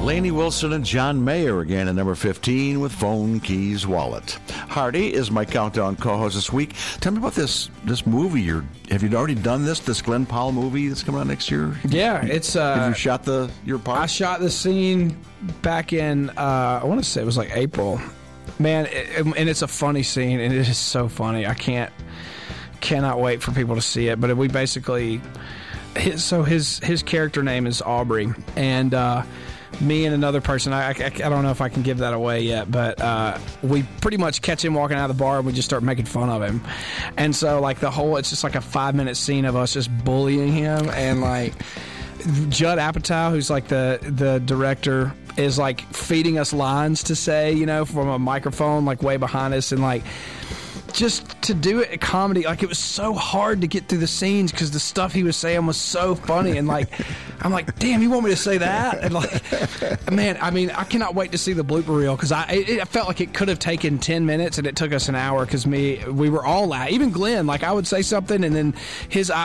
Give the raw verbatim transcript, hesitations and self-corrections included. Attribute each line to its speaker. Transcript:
Speaker 1: Lainey Wilson and John Mayer again at number fifteen with Phone Keys Wallet. Hardy is my countdown co-host this week. Tell me about this this movie. You're have you already done this? This Glenn Powell movie that's coming out next year?
Speaker 2: Yeah, it's. Uh,
Speaker 1: have you shot the your part?
Speaker 2: I shot the scene back in. Uh, I want to say it was like April. Man, it, and it's a funny scene, and it is so funny. I can't cannot wait for people to see it. But we basically, his, so his his character name is Aubrey, and. Uh, Me and another person, I, I, I don't know if I can give that away yet, but uh, we pretty much catch him walking out of the bar and we just start making fun of him. And so, like, the whole, it's just like a five-minute scene of us just bullying him. And, like, Judd Apatow, who's, like, the, the director, is, like, feeding us lines to say, you know, from a microphone, like, way behind us. And, like, just to do it a comedy, like, it was so hard to get through the scenes because the stuff he was saying was so funny. And, like, I'm like, damn, you want me to say that? And, like, man, I mean, I cannot wait to see the blooper reel because I it, it felt like it could have taken ten minutes and it took us an hour because me we were all out. Even Glenn, like, I would say something and then his